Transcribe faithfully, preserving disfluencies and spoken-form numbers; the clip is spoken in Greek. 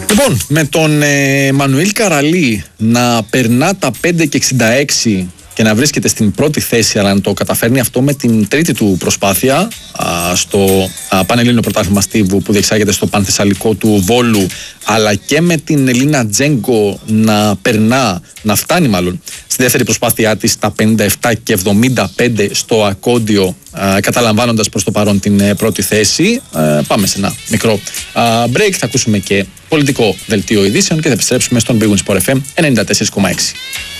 Λοιπόν, με τον ε, Μανουήλ Καραλή να περνά τα πέντε και εξήντα έξι και να βρίσκεται στην πρώτη θέση, αλλά να το καταφέρνει αυτό με την τρίτη του προσπάθεια α, στο α, Πανελλήνιο Πρωτάθλημα Στίβου που διεξάγεται στο Πανθεσσαλικό του Βόλου, αλλά και με την Ελίνα Τζέγκο να περνά, να φτάνει μάλλον στη δεύτερη προσπάθειά της τα πενήντα επτά και εβδομήντα πέντε στο Ακόντιο, α, καταλαμβάνοντας προς το παρόν την ε, πρώτη θέση. Α, πάμε σε ένα μικρό α, break, θα ακούσουμε και πολιτικό δελτίο ειδήσεων και θα επιστρέψουμε στον Big Win Sport εφ εμ ενενήντα τέσσερα κόμμα έξι.